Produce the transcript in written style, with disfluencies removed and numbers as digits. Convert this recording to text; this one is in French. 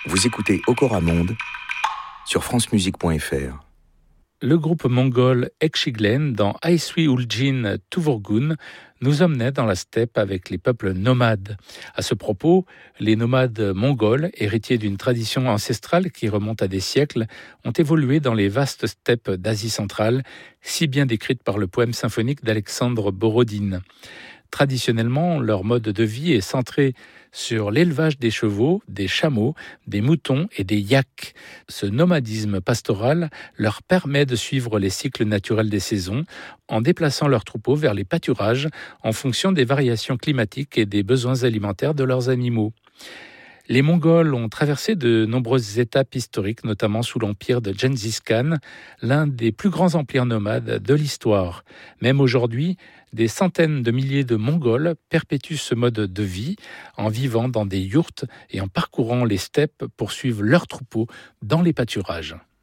Vous écoutez Okora Monde sur francemusique.fr. Le groupe mongol Ekşiglen dans Ayswi Ulgin Tuvurgun nous emmenait dans la steppe avec les peuples nomades. À ce propos, les nomades mongols, héritiers d'une tradition ancestrale qui remonte à des siècles, ont évolué dans les vastes steppes d'Asie centrale, si bien décrites par le poème symphonique d'Alexandre Borodine. Traditionnellement, leur mode de vie est centré sur l'élevage des chevaux, des chameaux, des moutons et des yaks. Ce nomadisme pastoral leur permet de suivre les cycles naturels des saisons en déplaçant leurs troupeaux vers les pâturages en fonction des variations climatiques et des besoins alimentaires de leurs animaux. Les Mongols ont traversé de nombreuses étapes historiques, notamment sous l'empire de Gengis Khan, l'un des plus grands empires nomades de l'histoire. Même aujourd'hui, des centaines de milliers de Mongols perpétuent ce mode de vie en vivant dans des yourtes et en parcourant les steppes pour suivre leurs troupeaux dans les pâturages.